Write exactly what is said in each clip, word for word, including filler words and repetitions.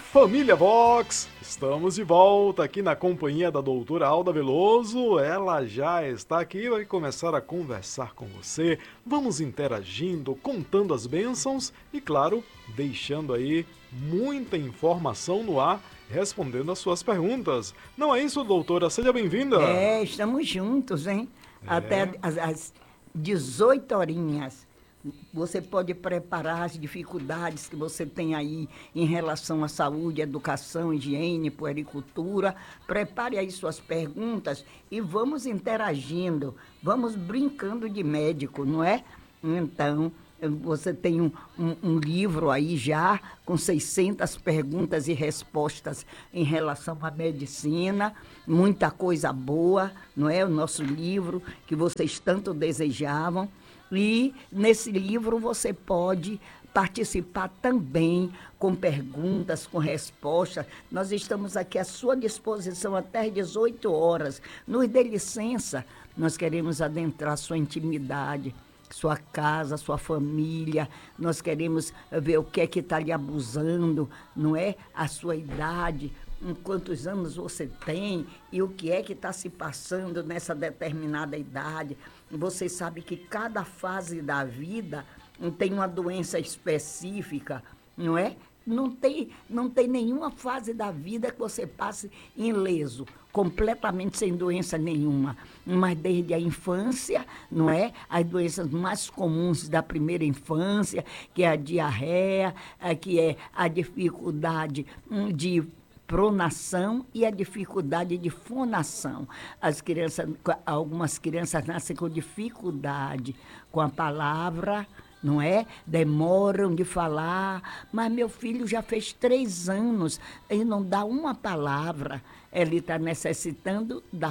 Família Vox, estamos de volta aqui na companhia da doutora Alda Veloso. Ela já está aqui e vai começar a conversar com você. Vamos interagindo, contando as bênçãos e, claro, deixando aí muita informação no ar, respondendo as suas perguntas. Não é isso, doutora? Seja bem-vinda. É, estamos juntos, hein? É. Até as, as dezoito horinhas. Você pode preparar as dificuldades que você tem aí em relação à saúde, educação, higiene, puericultura. Prepare aí suas perguntas e vamos interagindo, vamos brincando de médico, não é? Então, você tem um, um, um livro aí já com seiscentas perguntas e respostas em relação à medicina, muita coisa boa, não é? O nosso livro que vocês tanto desejavam. E nesse livro você pode participar também com perguntas, com respostas. Nós estamos aqui à sua disposição até às dezoito horas. Nos dê licença, nós queremos adentrar sua intimidade, sua casa, sua família. Nós queremos ver o que é que está lhe abusando, não é? A sua idade, quantos anos você tem e o que é que está se passando nessa determinada idade. Você sabe que cada fase da vida tem uma doença específica, não é? Não tem, não tem nenhuma fase da vida que você passe ileso, completamente sem doença nenhuma. Mas desde a infância, não é? As doenças mais comuns da primeira infância, que é a diarreia, que é a dificuldade de pronação e a dificuldade de fonação. As crianças, algumas crianças nascem com dificuldade com a palavra, não é? Demoram de falar, mas meu filho já fez três anos e não dá uma palavra. Ele está necessitando da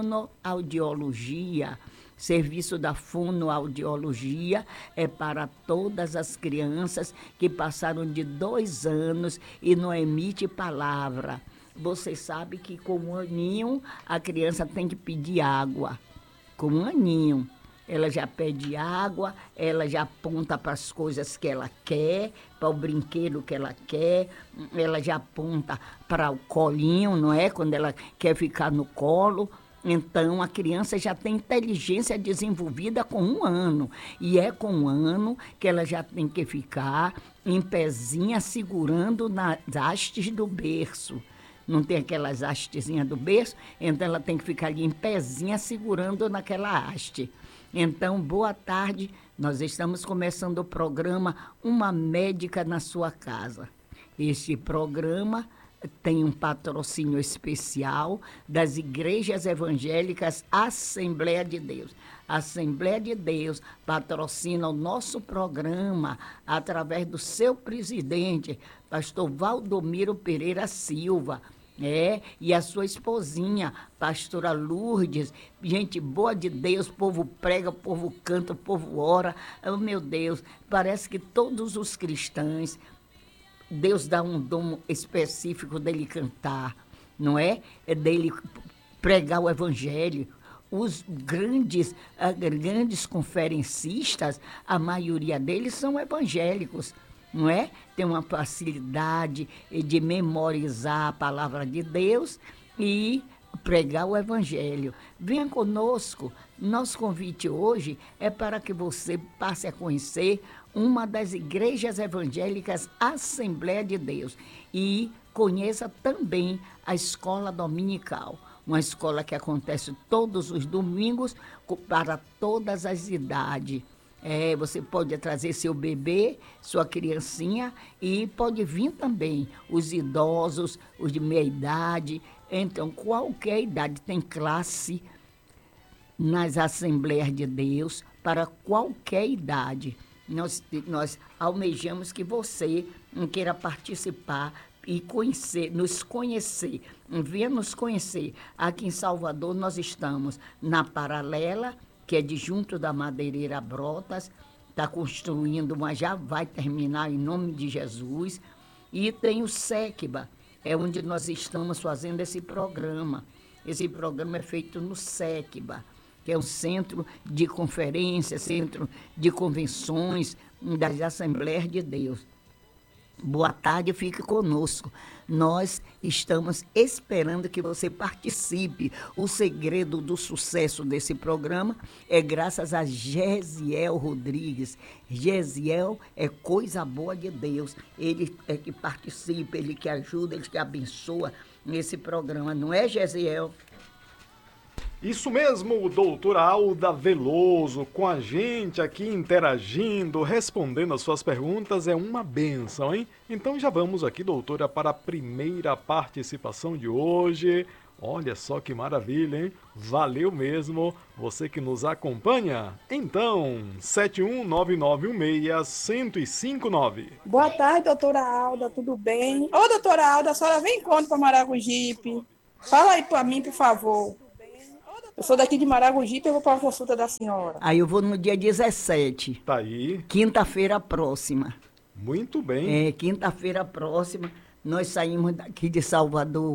fonoaudiologia. Serviço da fonoaudiologia é para todas as crianças que passaram de dois anos e não emite palavra. Você sabe que com um aninho a criança tem que pedir água. Com um aninho. Ela já pede água, ela já aponta para as coisas que ela quer, para o brinquedo que ela quer, ela já aponta para o colinho, não é? Quando ela quer ficar no colo. Então, a criança já tem inteligência desenvolvida com um ano. E é com um ano que ela já tem que ficar em pezinha segurando nas hastes do berço. Não tem aquelas hastezinhas do berço? Então, ela tem que ficar ali em pezinha segurando naquela haste. Então, boa tarde. Nós estamos começando o programa Uma Médica na Sua Casa. Este programa tem um patrocínio especial das Igrejas Evangélicas Assembleia de Deus. A Assembleia de Deus patrocina o nosso programa através do seu presidente, pastor Valdomiro Pereira Silva. É, e a sua esposinha, pastora Lourdes, gente boa de Deus, o povo prega, o povo canta, o povo ora. Oh, meu Deus, parece que todos os cristãos, Deus dá um dom específico dele cantar, não é? É dele pregar o evangelho. Os grandes, uh, grandes conferencistas, a maioria deles são evangélicos, não é? Tem uma facilidade de memorizar a palavra de Deus e pregar o evangelho. Venha conosco. Nosso convite hoje é para que você passe a conhecer uma das igrejas evangélicas Assembleia de Deus e conheça também a escola dominical, uma escola que acontece todos os domingos para todas as idades. É, você pode trazer seu bebê, sua criancinha e pode vir também os idosos, os de meia idade. Então, qualquer idade tem classe nas Assembleias de Deus para qualquer idade. Nós, nós almejamos que você queira participar e conhecer, nos conhecer, venha nos conhecer. Aqui em Salvador nós estamos na Paralela, que é de junto da Madeireira Brotas, está construindo, mas já vai terminar em nome de Jesus. E tem o Séquiba, é onde nós estamos fazendo esse programa. Esse programa é feito no Séquiba, que é um centro de conferências, centro de convenções das Assembleias de Deus. Boa tarde, fique conosco. Nós estamos esperando que você participe. O segredo do sucesso desse programa é graças a Gesiel Rodrigues. Gesiel é coisa boa de Deus. Ele é que participa, ele que ajuda, ele que abençoa nesse programa. Não é, Gesiel? Isso mesmo, doutora Alda Veloso, com a gente aqui interagindo, respondendo as suas perguntas, é uma bênção, hein? Então já vamos aqui, doutora, para a primeira participação de hoje. Olha só que maravilha, hein? Valeu mesmo, você que nos acompanha. Então, sete um nove nove um seis, um zero cinco nove. Boa tarde, doutora Alda, tudo bem? Ô, doutora Alda, a senhora vem quando para Maragogipe? Fala aí para mim, por favor. Eu sou daqui de Maragogipe, eu vou para a consulta da senhora. Aí eu vou no dia dezessete. Tá aí. Quinta-feira próxima. Muito bem. É, quinta-feira próxima, nós saímos daqui de Salvador,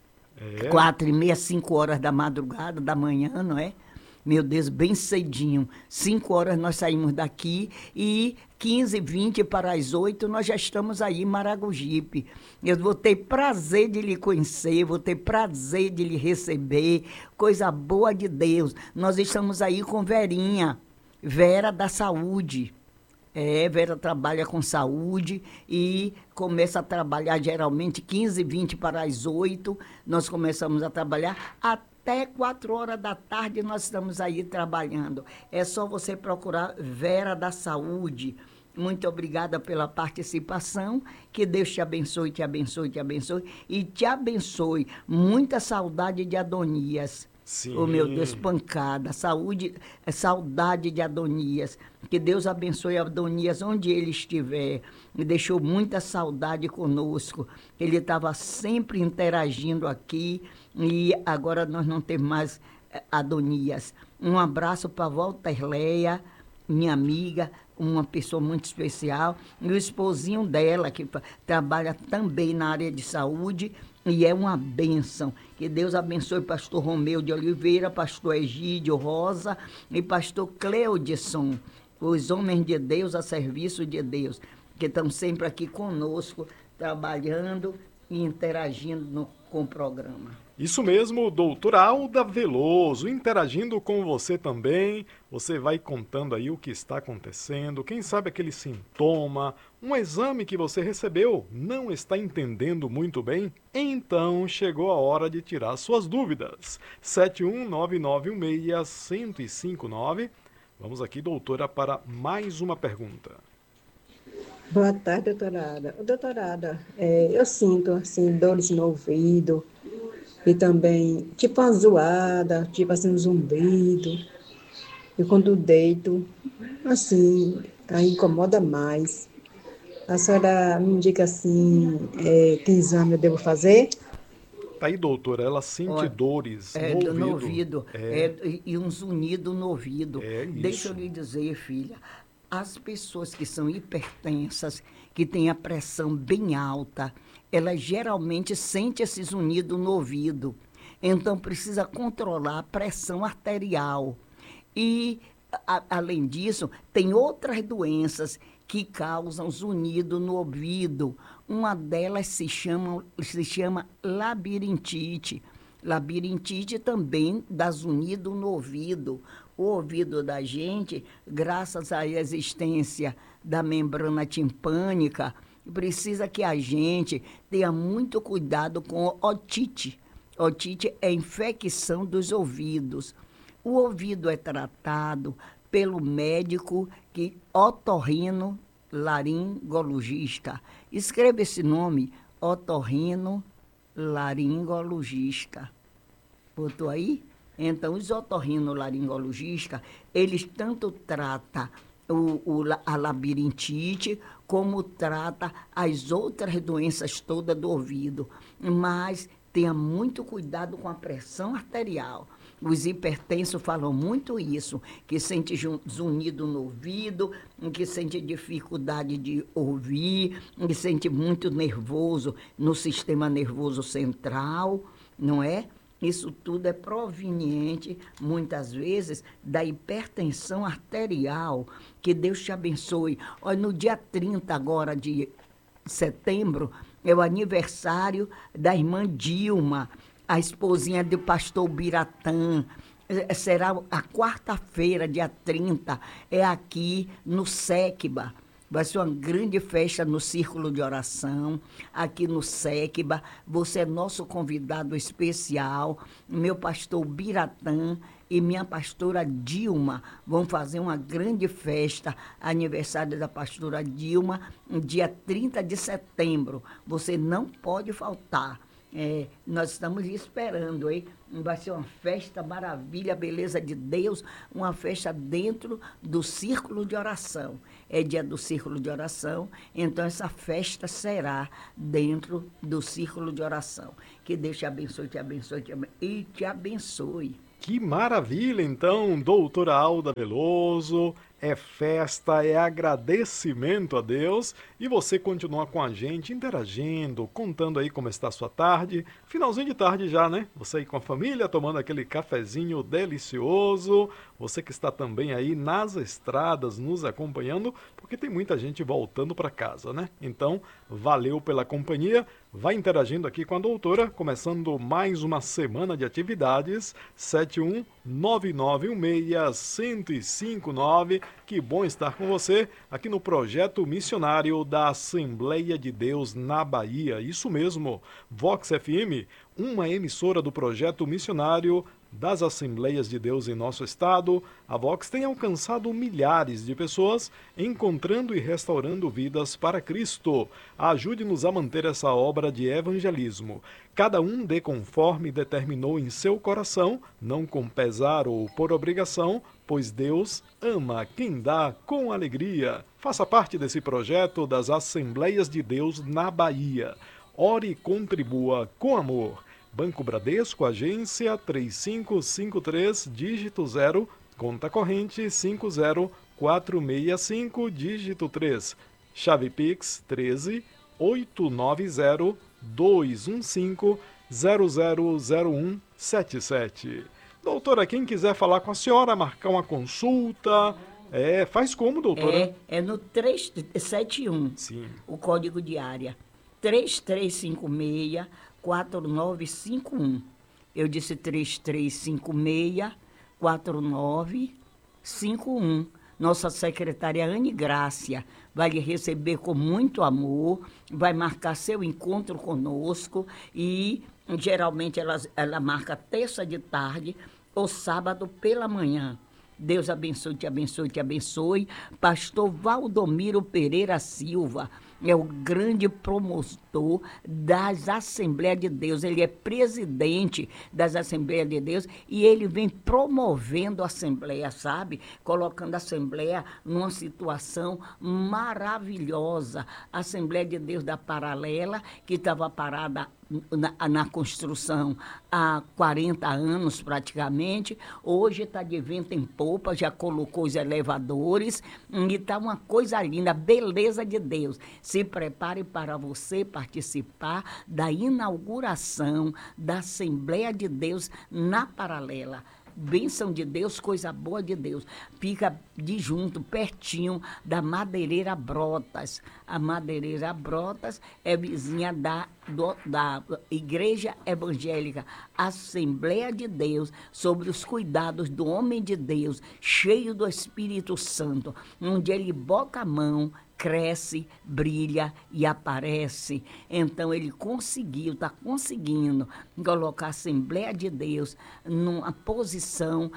É. quatro e meia, cinco horas da madrugada, da manhã, não é? Meu Deus, bem cedinho. Cinco horas nós saímos daqui e quinze, vinte para as oito nós já estamos aí em Maragogipe. Eu vou ter prazer de lhe conhecer, vou ter prazer de lhe receber. Coisa boa de Deus. Nós estamos aí com Verinha, Vera da Saúde. É, Vera trabalha com saúde e começa a trabalhar geralmente quinze, vinte para as oito. Nós começamos a trabalhar até quatro horas da tarde, nós estamos aí trabalhando. É só você procurar Vera da Saúde. Muito obrigada pela participação. Que Deus te abençoe, te abençoe, te abençoe. E te abençoe. Muita saudade de Adonias. Sim. Oh, meu Deus, pancada. Saúde, é saudade de Adonias. Que Deus abençoe Adonias onde ele estiver. Me deixou muita saudade conosco. Ele estava sempre interagindo aqui e agora nós não temos mais Adonias. Um abraço para a Walterleia, minha amiga, uma pessoa muito especial, e o esposinho dela, que trabalha também na área de saúde, e é uma bênção. Que Deus abençoe pastor Romeu de Oliveira, pastor Egídio Rosa e pastor Cleudson, os homens de Deus a serviço de Deus, que estão sempre aqui conosco, trabalhando e interagindo no, com o programa. Isso mesmo, doutora Alda Veloso, interagindo com você também. Você vai contando aí o que está acontecendo, quem sabe aquele sintoma, um exame que você recebeu, não está entendendo muito bem? Então chegou a hora de tirar suas dúvidas. sete um nove nove um seis, um zero cinco nove. Vamos aqui, doutora, para mais uma pergunta. Boa tarde, doutorada. Doutorada, é, eu sinto assim, dores no ouvido e também tipo uma zoada, tipo assim, um zumbido. E quando deito, assim, aí incomoda mais. A senhora me indica assim, é, que exame eu devo fazer? Tá aí, doutora, ela sente Olha, dores É, no do- ouvido. no ouvido. É. É, e- e um zunido no ouvido. É isso. Deixa eu lhe dizer, filha, as pessoas que são hipertensas, que têm a pressão bem alta, elas geralmente sentem esse zunido no ouvido. Então, precisa controlar a pressão arterial. E, a- além disso, tem outras doenças que causam zunido no ouvido. Uma delas se chama, se chama labirintite. Labirintite também dá zunido no ouvido. O ouvido da gente, graças à existência da membrana timpânica, precisa que a gente tenha muito cuidado com otite. Otite é infecção dos ouvidos. O ouvido é tratado pelo médico que otorrino laringologista. Escreva esse nome, otorrino laringologista. Botou aí? Então, os otorrinolaringologistas, eles tanto tratam o, o, a labirintite, como trata as outras doenças todas do ouvido. Mas tenha muito cuidado com a pressão arterial. Os hipertensos falam muito isso, que sente zunido no ouvido, que sente dificuldade de ouvir, que sente muito nervoso no sistema nervoso central, não é? Isso tudo é proveniente, muitas vezes, da hipertensão arterial. Que Deus te abençoe. Olha, no dia trinta agora de de setembro é o aniversário da irmã Dilma, a esposinha do pastor Biratã. Será a quarta-feira, dia trinta, é aqui no Sequiba. Vai ser uma grande festa no Círculo de Oração, aqui no Sequiba. Você é nosso convidado especial. Meu pastor Biratã e minha pastora Dilma vão fazer uma grande festa, aniversário da pastora Dilma, dia trinta de setembro. Você não pode faltar. É, nós estamos esperando, hein? Vai ser uma festa maravilha, beleza de Deus, uma festa dentro do Círculo de Oração. É dia do Círculo de Oração, então essa festa será dentro do Círculo de Oração. Que Deus te abençoe, te abençoe, te abençoe e te abençoe. Que maravilha, então, doutora Alda Veloso. É festa, é agradecimento a Deus e você continua com a gente, interagindo, contando aí como está a sua tarde. Finalzinho de tarde já, né? Você aí com a família, tomando aquele cafezinho delicioso. Você que está também aí nas estradas nos acompanhando, porque tem muita gente voltando para casa, né? Então, valeu pela companhia. Vai interagindo aqui com a doutora, começando mais uma semana de atividades. sete um nove nove um seis, um zero cinco nove. Que bom estar com você aqui no projeto missionário da Assembleia de Deus na Bahia. Isso mesmo, Vox F M, uma emissora do projeto missionário das Assembleias de Deus em nosso estado. A Vox tem alcançado milhares de pessoas, encontrando e restaurando vidas para Cristo. Ajude-nos a manter essa obra de evangelismo. Cada um dê conforme determinou em seu coração, não com pesar ou por obrigação, pois Deus ama quem dá com alegria. Faça parte desse projeto das Assembleias de Deus na Bahia. Ore e contribua com amor. Banco Bradesco, agência três cinco cinco três, dígito zero, conta corrente cinco zero quatro seis cinco, dígito três. Chave Pix treze, oito nove zero, dois um cinco, zero zero zero um sete sete. Doutora, quem quiser falar com a senhora, marcar uma consulta, é, faz como, doutora? É, é no trezentos e setenta e um, Sim. O código de área. três três cinco seis, quatro nove cinco um. Eu disse três três cinco seis, quatro nove cinco um. Nossa secretária Anne Grácia vai lhe receber com muito amor, vai marcar seu encontro conosco e geralmente ela, ela marca terça de tarde ou sábado pela manhã. Deus abençoe, te abençoe, te abençoe. Pastor Valdomiro Pereira Silva é o grande promotor das Assembleias de Deus. Ele é presidente das Assembleias de Deus e ele vem promovendo a Assembleia, sabe? Colocando a Assembleia numa situação maravilhosa. A Assembleia de Deus da Paralela, que estava parada Na, na construção há quarenta anos praticamente, hoje está de vento em popa, já colocou os elevadores e está uma coisa linda, beleza de Deus. Se prepare para você participar da inauguração da Assembleia de Deus na Paralela. Bênção de Deus, coisa boa de Deus. Fica de junto, pertinho da Madeireira Brotas. A Madeireira Brotas é vizinha da, do, da Igreja Evangélica Assembleia de Deus, sobre os cuidados do homem de Deus, cheio do Espírito Santo, onde ele bota a mão, cresce, brilha e aparece. Então ele conseguiu, está conseguindo colocar a Assembleia de Deus numa posição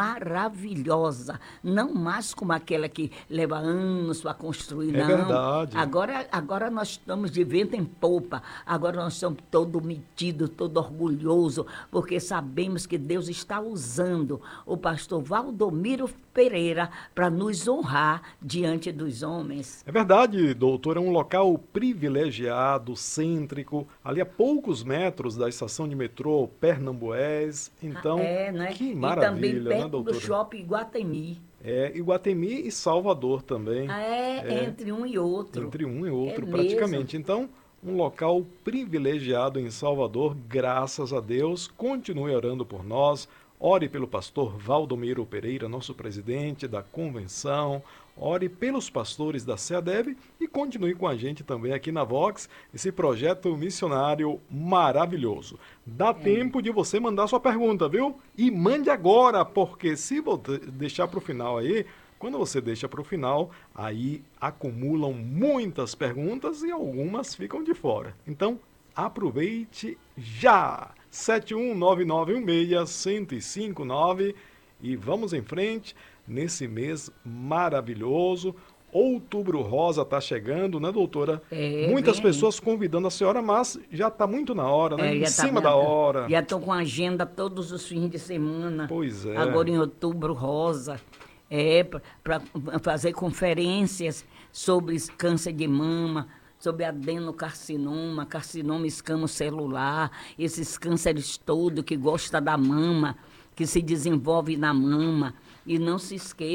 maravilhosa, não mais como aquela que leva anos para construir, É não. verdade. Agora, agora nós estamos de vento em popa, agora nós estamos todo metido, todo orgulhoso, porque sabemos que Deus está usando o pastor Valdomiro Pereira para nos honrar diante dos homens. É verdade, doutor, é um local privilegiado, cêntrico, ali a poucos metros da estação de metrô Pernambués. Então, é, né? que E maravilha, também perto né, doutora? do shopping Iguatemi. É, Iguatemi e Salvador também. Ah, é, É. entre um e outro. Entre um e outro, É praticamente. Então, um local privilegiado em Salvador, graças a Deus. Continue orando por nós. Ore pelo pastor Valdomiro Pereira, nosso presidente da convenção. ore pelos pastores da SEADEB e continue com a gente também aqui na Vox, esse projeto missionário maravilhoso. Dá é. tempo de você mandar sua pergunta, viu? E mande agora, porque se você deixar para o final aí, quando você deixa para o final, aí acumulam muitas perguntas e algumas ficam de fora. Então, aproveite já! sete um nove nove um seis, um zero cinco nove e vamos em frente nesse mês maravilhoso. Outubro Rosa está chegando, né, doutora? É, Muitas bem. pessoas convidando a senhora, mas já está muito na hora, né? É, em tá cima bem, da hora. Já estou com a agenda todos os fins de semana. Pois é. Agora em Outubro Rosa. É, para fazer conferências sobre câncer de mama, sobre adenocarcinoma, carcinoma escamocelular, esses cânceres todos que gosta da mama, que se desenvolve na mama. E não se esqueça.